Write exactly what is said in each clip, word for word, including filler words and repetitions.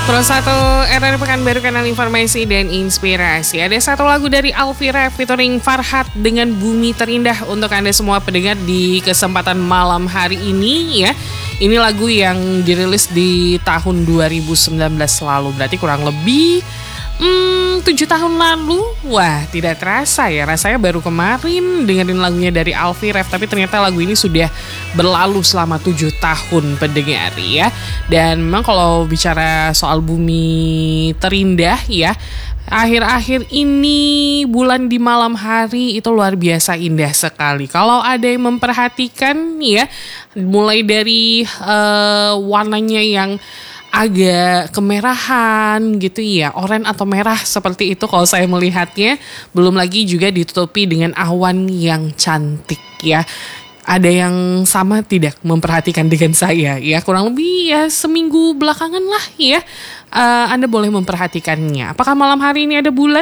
satu R R Pekanbaru, kanal informasi dan inspirasi. Ada satu lagu dari Alfira featuring Farhat dengan Bumi Terindah untuk Anda semua pendengar di kesempatan malam hari ini ya. Ini lagu yang dirilis di tahun dua ribu sembilan belas lalu, berarti kurang lebih Hmm, tujuh tahun lalu. Wah, tidak terasa ya, rasanya baru kemarin dengerin lagunya dari Alfi Ref, tapi ternyata lagu ini sudah berlalu selama tujuh tahun pendengar ya. Dan memang kalau bicara soal Bumi Terindah ya, akhir-akhir ini bulan di malam hari itu luar biasa indah sekali. Kalau ada yang memperhatikan ya, mulai dari uh, warnanya yang agak kemerahan gitu ya, oranye atau merah seperti itu kalau saya melihatnya. Belum lagi juga ditutupi dengan awan yang cantik ya. Ada yang sama tidak memperhatikan dengan saya ya, kurang lebih ya seminggu belakangan lah ya. Uh, Anda boleh memperhatikannya. Apakah malam hari ini ada bulan?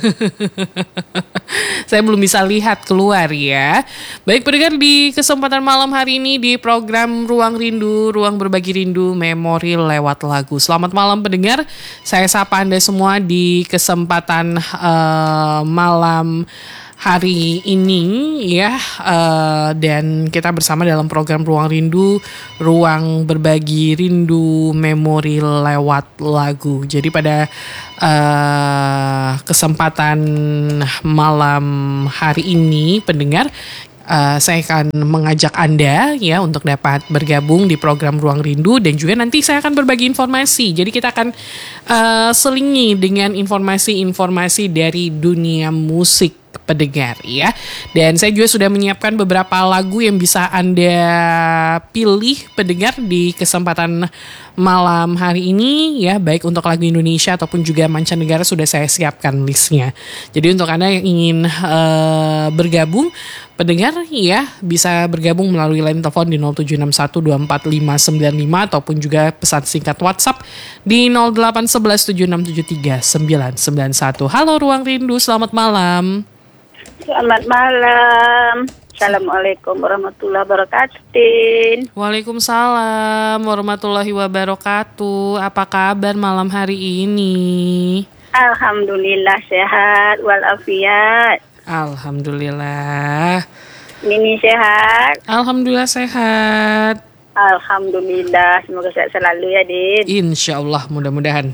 Saya belum bisa lihat keluar ya. Baik pendengar, di kesempatan malam hari ini di program Ruang Rindu, Ruang Berbagi Rindu, Memori lewat lagu. Selamat malam pendengar, saya sapa Anda semua di kesempatan uh, malam hari ini ya, uh, dan kita bersama dalam program Ruang Rindu, Ruang Berbagi Rindu, Memori lewat lagu. Jadi pada uh, kesempatan malam hari ini pendengar, Uh, saya akan mengajak Anda ya untuk dapat bergabung di program Ruang Rindu, dan juga nanti saya akan berbagi informasi. Jadi kita akan uh, selingi dengan informasi-informasi dari dunia musik pendengar ya. Dan saya juga sudah menyiapkan beberapa lagu yang bisa Anda pilih pendengar di kesempatan malam hari ini ya, baik untuk lagu Indonesia ataupun juga mancanegara sudah saya siapkan listnya. Jadi untuk Anda yang ingin uh, bergabung pendengar ya, bisa bergabung melalui line telepon di nol tujuh enam satu dua empat lima sembilan lima ataupun juga pesan singkat WhatsApp di nol delapan satu satu tujuh enam tujuh tiga sembilan sembilan satu. Halo Ruang Rindu, selamat malam. Selamat malam. Assalamualaikum warahmatullahi wabarakatuh. Waalaikumsalam warahmatullahi wabarakatuh. Apa kabar malam hari ini? Alhamdulillah sehat walafiat. Alhamdulillah. Mini sehat. Alhamdulillah sehat. Alhamdulillah, semoga sehat selalu ya Din. Insya Allah, mudah-mudahan.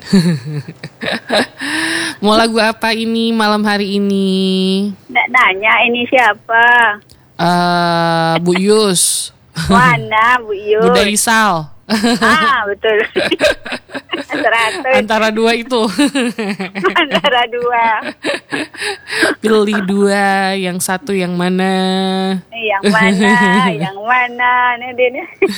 Mau lagu apa ini malam hari ini? Nggak nanya ini siapa? Uh, Bu Yus. Mana Bu Yus? Bunda Isal. Ah betul. Antara dua itu. Antara dua. Pilih dua, yang satu yang mana? Yang mana? Yang mana? Nih Din.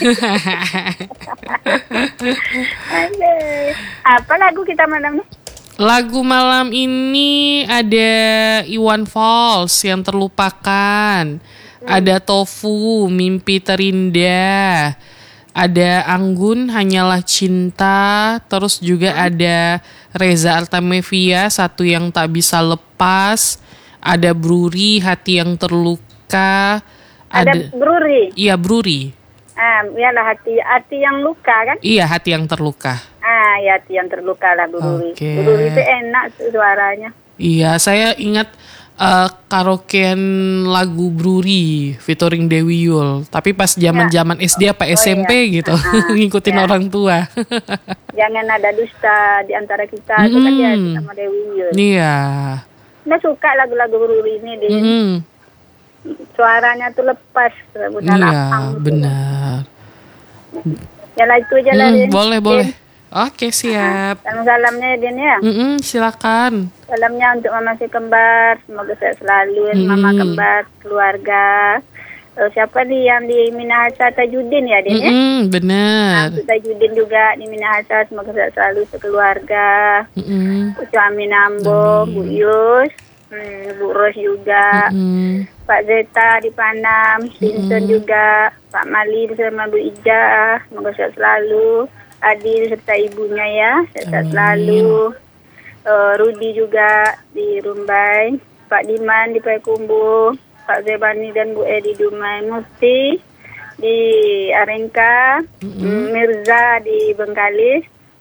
Apa lagu kita malam nih? Lagu malam ini ada Iwan Fals, Yang Terlupakan. Hmm. Ada Tofu, Mimpi Terindah. Ada Anggun, Hanyalah Cinta. Terus juga hmm. ada Reza Artamevia, Satu Yang Tak Bisa Lepas. Ada Bruri, Hati Yang Terluka. Ada, ada Bruri? Iya, Bruri. Ah, iyalah hati hati yang luka kan? Iya, Hati Yang Terluka. Ah, ya hati yang terluka lah Bruri. Okay. Bruri itu enak suaranya. Iya, saya ingat uh, karaokean lagu Bruri featuring Dewi Yul. Tapi pas zaman-zaman ya. S D apa oh, S M P iya. gitu, ah, ngikutin ya. Orang tua. Jangan ada dusta di antara kita, itu hmm. kan dia sama Dewi Yul. Iya. Nggak suka lagu-lagu Bruri ini, Din. Hmm. Suaranya tuh lepas, benar. Iya, benar. Ya lah itu aja lah, hmm, Din. Boleh, Din. boleh. Oke, siap. Salam-salamnya ya, Din ya. Mm-mm, silakan. Salamnya untuk Mama si kembar, semoga sehat selalu, mm. Mama kembar, keluarga. Uh, siapa nih yang di Minahasa Tajudin ya, Din ya? Mm-mm, benar. Nah, Tajudin juga di Minahasa, semoga sehat selalu sekeluarga. Mm-mm. Ucu Amin Ambo, Bu Yus, hmm, Bu Ros juga, mm-mm. Pak Zeta di Panam, Vincent juga, Pak Mali bersama Bu Ija, semoga sehat selalu. Adil serta ibunya ya, sehat selalu. Uh, Rudi juga di Rumbai, Pak Diman di Payakumbuh, Pak Zebani dan Bu Edi Dumai Mufti di Arengka, mm-hmm. Mirza di Bengkalis,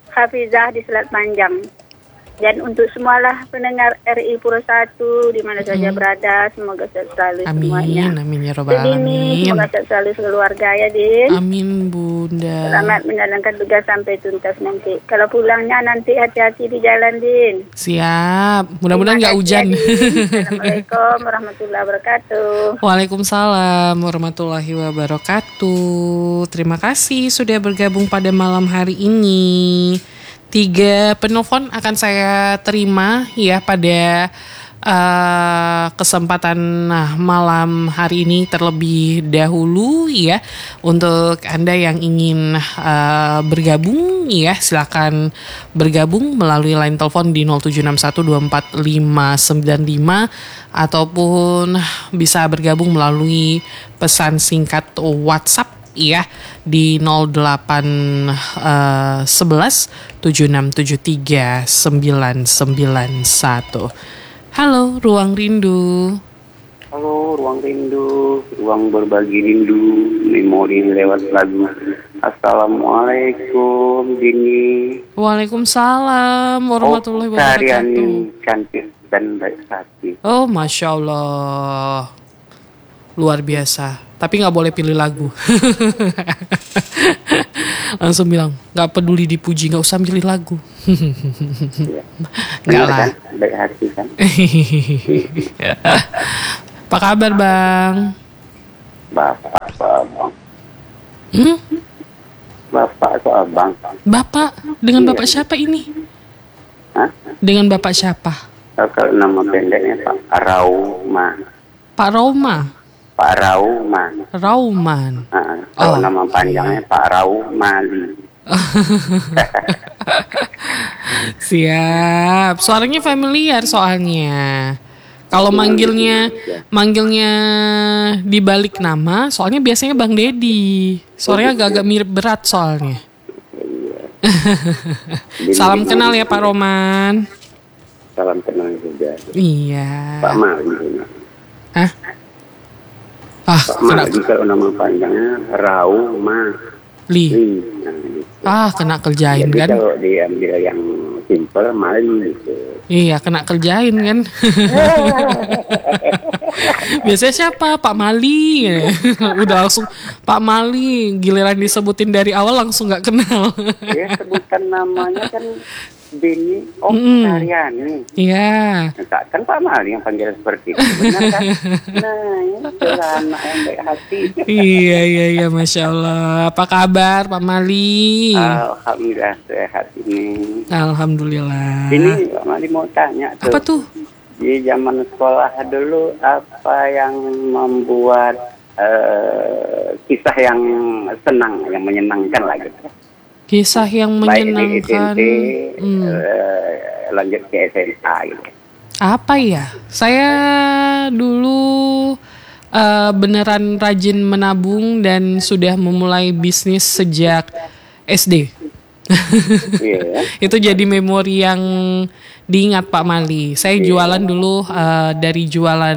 hafizah di Selat Panjang. Dan untuk semualah pendengar R I Pura satu di mana saja Mm-mm. berada, semoga sehat selalu Amin, semuanya. amin ya robbal Dini, alamin. semoga sehat selalu keluarga ya, Din. Amin Bunda. Selamat menjalankan tugas sampai tuntas nanti. Kalau pulangnya nanti hati-hati di jalan, Din. Siap. Mudah-mudahan nggak Terima hujan. kasih, ya, Din. Assalamualaikum warahmatullahi wabarakatuh. Waalaikumsalam warahmatullahi wabarakatuh. Terima kasih sudah bergabung pada malam hari ini. Tiga penelpon akan saya terima ya pada uh, kesempatan nah, malam hari ini terlebih dahulu ya. Untuk Anda yang ingin uh, bergabung ya, silakan bergabung melalui line telepon di nol tujuh enam satu dua empat lima sembilan lima ataupun bisa bergabung melalui pesan singkat WhatsApp ya di nol delapan sebelas tujuh enam tujuh tiga sembilan sembilan satu. Halo Ruang Rindu. Halo Ruang Rindu, ruang berbagi rindu, memori lewat lagu. Assalamualaikum Dini. Waalaikumsalam warahmatullahi oh, wabarakatuh. Karyani cantik dan baik hati. Oh Masya Allah, luar biasa. Tapi nggak boleh pilih lagu. Langsung bilang nggak peduli dipuji, nggak usah pilih lagu. Ya. Nggak Benar lah. kan? Baik hati kan? Apa kabar Bang? Bapak atau abang? Hmm? Bapak atau abang? Bapak? Dengan Iya. Bapak siapa ini? Hah? Dengan Bapak siapa? Kalau nama pendeknya Pak Rauma. Pak Roma? Pak Rauma. Rauman. Nah, kalau Oh, nama panjangnya Pak Raumali. Siap. Suaranya familiar soalnya. Kalau manggilnya manggilnya dibalik nama, soalnya biasanya Bang Dedi. Suaranya agak-agak mirip berat soalnya. Salam kenal ya Pak Roman. Salam kenal juga. Iya. Pak Mali. Hah? Ah, Pak kena Mali kalau nama panjangnya Rauma. Li. Nah, gitu. Ah, kena kerjain Jadi kan? kalau diambil yang simple Mali gitu. Iya, kena kerjain kan? Biasanya siapa? Pak Mali. Udah langsung Pak Mali. Giliran disebutin dari awal langsung gak kenal. Ya sebutan namanya kan Beni Oh Mm-mm. Karyani. Iya. Nah, kan Pak Mali yang panggil seperti itu. Benar kan? Nah itulah anak yang baik hati. Iya, iya, iya. Masya Allah. Apa kabar Pak Mali? Alhamdulillah sehat ini. Alhamdulillah. Ini Pak Mali mau tanya tuh. Apa tuh? Di zaman sekolah dulu apa yang membuat uh, kisah yang senang, yang menyenangkan lah gitu. Kisah yang Baik menyenangkan. di S M P, Hmm. uh, lanjut ke S M A gitu. Apa ya? Saya dulu uh, beneran rajin menabung dan sudah memulai bisnis sejak S D. Iya. Itu jadi memori yang diingat Pak Mali. Saya jualan dulu uh, dari jualan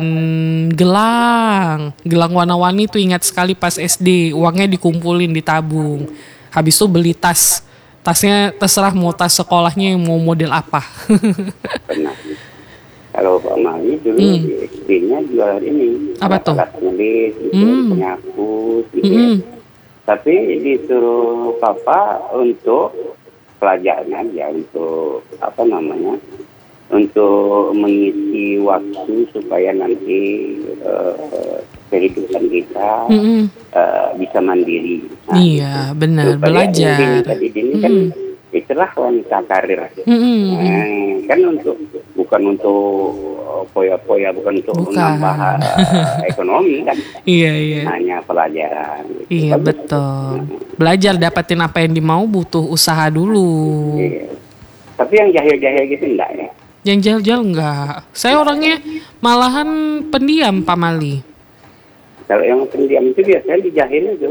gelang. Gelang warna-warni itu ingat sekali pas S D. Uangnya dikumpulin, ditabung. Habis itu beli tas. Tasnya terserah mau tas sekolahnya yang mau model apa. Pernah. Kalau Pak Mali dulu Hmm. di S D-nya jualan ini. Apa tuh? Alat nulis, gitu, Hmm. penyapu, gitu. Mm-mm. Tapi disuruh papa untuk pelajaran aja, untuk apa namanya, untuk mengisi waktu supaya nanti uh, kehidupan kita Mm-mm. uh, bisa mandiri. Nah, Iya, benar, supaya belajar. ini tadi ini kan itulah wanita karir. Mm-mm. Nah, kan untuk bukan untuk poya-poya, bukan untuk Bukan. menambah uh, ekonomi kan, Iya, iya. hanya pelajaran. Gitu. Iya, Bagus. betul. Belajar dapatin apa yang dimau butuh usaha dulu. Iya. Tapi yang jahil-jahil gitu enggak ya? Yang jal-jal enggak. Saya orangnya malahan pendiam Pak Mali. Kalau yang pendiam itu biasanya dijahil itu.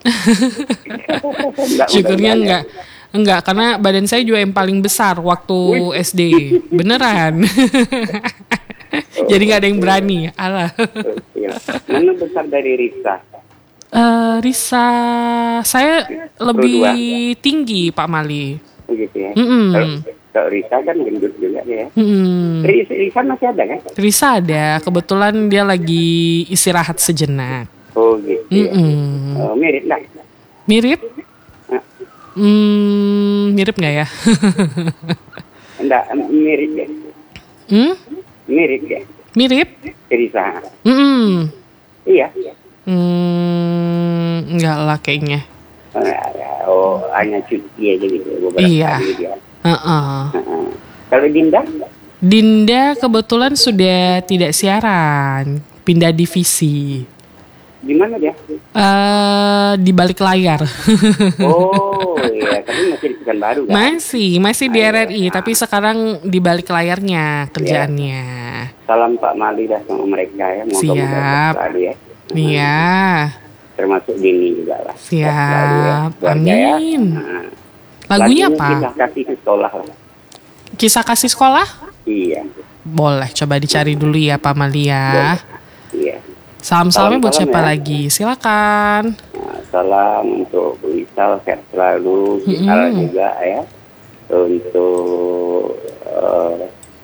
Enggak, Syukurnya mudah-mudahan enggak. Enggak, karena badan saya juga yang paling besar waktu S D. Beneran. Jadi nggak ada yang berani. Alah. ya. Mana besar dari Risa? Eh, Risa, saya lebih tinggi Pak Mali. begitu ya. Mm-mm. Kalau, kalau Risa kan gendut juga dia. Mm-mm. Risa, Risa masih ada kan? Risa ada, kebetulan dia lagi istirahat sejenak. Oh gitu ya. Mm-mm. Oh, mirip nggak? Mirip? Nah, Hmm, mirip nggak ya? enggak, mirip ya. Hmm? Mirip ya. Mirip? Risa. Mm-mm. Iya. Hmm, enggak lah kayaknya. Oh, hanya cuti aja gitu beberapa Iya. kali dia. Uh-uh. Uh-uh. Kalau Dinda? Dinda kebetulan sudah tidak siaran, pindah divisi. Di mana dia? Eh di balik layar. Oh iya, tapi masih di Pekanbaru kan? Masih, masih di R R I, tapi sekarang di balik layarnya kerjaannya. Salam Pak Mali dah sama mereka ya. Siap. Selalu ya. Iya. Termasuk Dini juga lah. Siap. Ya, Amin. ya. Nah, Lagunya lagu apa? Kisah kasih ke sekolah lah. Kisah kasih sekolah? Iya. Boleh, coba dicari dulu ya Pak Malia. Iya. Salam-salamnya buat Salam-salam siapa ya. lagi? Silakan. Nah, salam untuk Bu Isal, sehat selalu. Mm-mm. Isal juga ya. Untuk uh,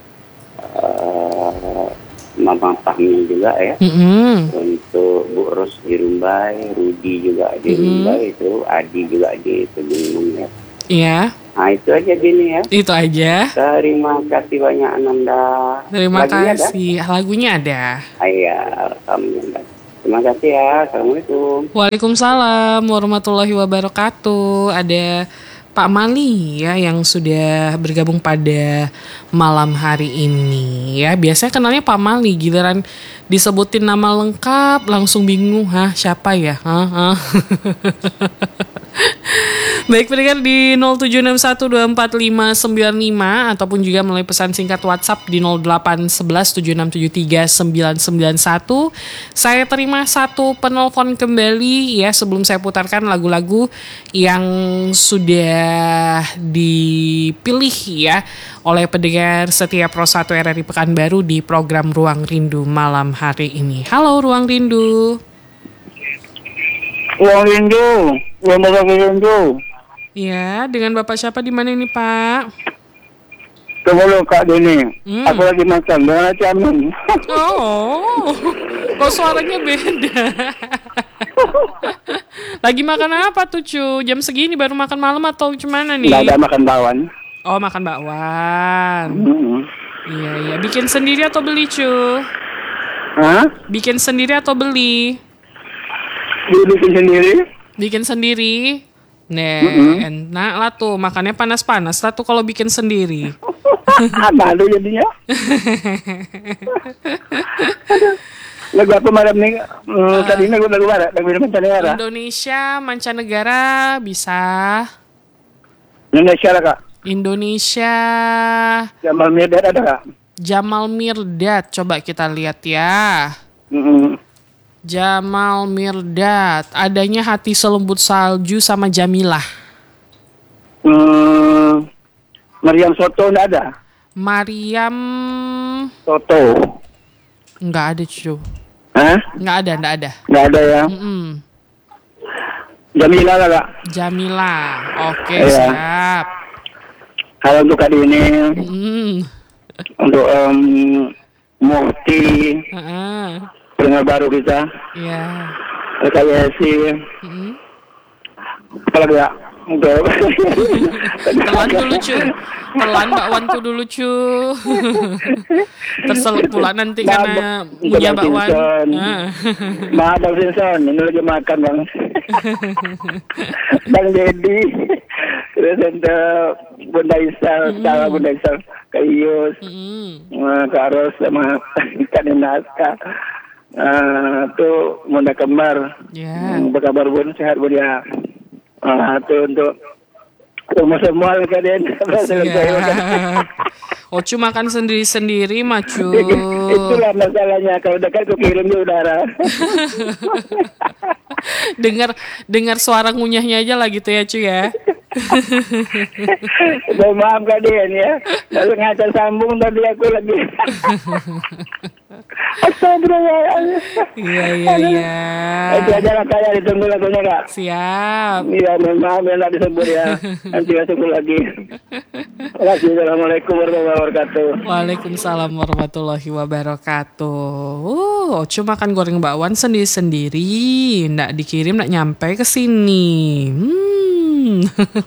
uh, Mama Fahmi juga ya. Mm-mm. Untuk Bu Ros di Rumbai, Rudi juga di Mm-mm. Rumbai, itu Adi juga di Tebing ya. Iya, Nah itu aja Dini ya. itu aja. Terima kasih banyak Ananda. Terima Lagunya kasih. Lagunya ada. Ada? Iya, alhamdulillah. Terima kasih ya. Assalamualaikum. Waalaikumsalam warahmatullahi wabarakatuh. Ada Pak Mali ya yang sudah bergabung pada malam hari ini ya. Biasanya kenalnya Pak Mali, giliran disebutin nama lengkap langsung bingung, hah siapa ya? Hah, hah. Baik pendengar di nol tujuh enam satu dua empat lima sembilan lima ataupun juga melalui pesan singkat WhatsApp di nol delapan satu satu tujuh enam tujuh tiga sembilan sembilan satu. Saya terima satu penelpon kembali ya sebelum saya putarkan lagu-lagu yang sudah dipilih ya oleh pendengar setiap Pro satu R R I Pekanbaru di program Ruang Rindu malam hari ini. Halo Ruang Rindu. Ruang Rindu, Ruang Rindu. Ya, dengan Bapak siapa di mana ini, Pak? Tunggu dulu Kak Dini. Hmm. Aku lagi makan dengan Amin. Oh, kok suaranya beda? Lagi makan apa tuh, Cu? Jam segini baru makan malam atau gimana nih? Nggak ada makan bawang. Oh, makan bakwan. Hmm. Iya, iya. Bikin sendiri atau beli, Cu? Hah? Bikin sendiri atau beli? Bikin sendiri? Bikin sendiri. Nah, Mm-mm. enak lah tuh. Makannya panas-panas lah tuh kalau bikin sendiri. Malu jadinya. Lagu apa malam nih? Hmm, tadi ini lagu lagu mana? Lagu mancanegara. Indonesia, mancanegara bisa. Indonesia lah Kak. Indonesia, Jamal Mirdad ada Kak? Jamal Mirdad. Coba kita lihat ya. Hmm. Jamal Mirdad. Adanya Hati Selembut Salju sama Jamilah. Hmm. Mariam Soto enggak ada? Mariam Soto. nggak ada, Cu. Hah? Nggak ada, nggak ada. Enggak ada ya? Mm-mm. Jamila lah Kak. Jamilah. Oke, Iya. siap. Kalau untuk kali ini Mm. untuk um, Mufti Heeh. pendengar baru kita, Iya. K Y S I, Mm-mm. apalagi ya untuk Telan dulu, Cu. Telan bakwan tuh dulu, Cu. Terselip pula nanti karena punya bakwan. Ah. Maaf Bang Simpson, ini lagi makan Bang. Bang Dedi, terus untuk Bunda Isal, cara Bunda Isal, Kak Ius, Mm-mm. eh, Kak Ros sama Kak Ninaska. Uh, tuh Bunda Kembar, Ya. hmm, apa kabar Bun, sehat Bun ya. Ah, tuh untuk semua semua kalian. Siap. Ocu makan sendiri-sendiri, Macu. Itulah masalahnya kalau dekat aku kirim di udara. dengar dengar suara ngunyahnya aja lah gitu ya, Cu ya. Mohon maaf kalian ya. Lalu ngaca sambung tadi aku lagi. Astagfirullahaladzim. Iya, iya, iya. Itu aja lah kayak ditunggu lagunya Kak. Siap. Iya, mohon maaf ya nggak disebut ya. Nanti kita tunggu lagi. Terima kasih. Assalamualaikum warahmatullahi wabarakatuh. Waalaikumsalam warahmatullahi wabarakatuh. Oh, cuma makan goreng bakwan sendiri-sendiri, nggak dikirim, nggak nyampe ke sini. Hmm.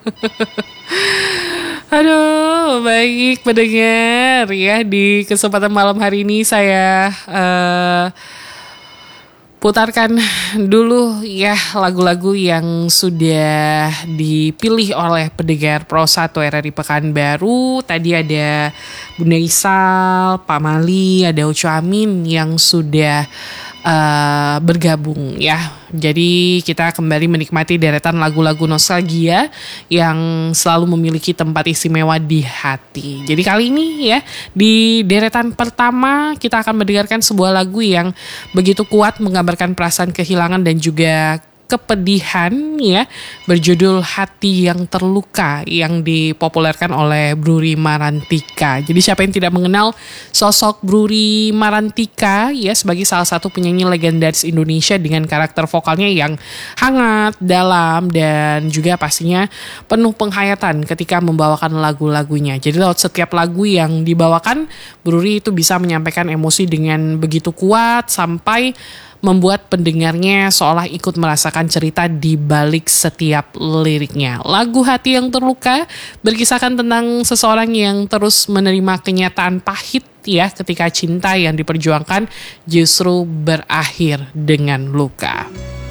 Aduh, baik pendengar ya, di kesempatan malam hari ini saya uh, putarkan dulu ya lagu-lagu yang sudah dipilih oleh pendengar Pro satu R R I Pekanbaru. Tadi ada Bunda Isal, Pak Mali, ada Ucu Amin yang sudah uh, bergabung ya. Jadi kita kembali menikmati deretan lagu-lagu nostalgia yang selalu memiliki tempat istimewa di hati. Jadi kali ini ya, di deretan pertama kita akan mendengarkan sebuah lagu yang begitu kuat menggambarkan perasaan kehilangan dan juga kepedihan ya, berjudul Hati Yang Terluka yang dipopulerkan oleh Bruri Marantika. Jadi siapa yang tidak mengenal sosok Bruri Marantika ya, sebagai salah satu penyanyi legendaris Indonesia dengan karakter vokalnya yang hangat, dalam, dan juga pastinya penuh penghayatan ketika membawakan lagu-lagunya. Jadi lewat setiap lagu yang dibawakan, Bruri itu bisa menyampaikan emosi dengan begitu kuat sampai membuat pendengarnya seolah ikut merasakan cerita di balik setiap liriknya. Lagu Hati Yang Terluka berkisahkan tentang seseorang yang terus menerima kenyataan pahit ya, ketika cinta yang diperjuangkan justru berakhir dengan luka.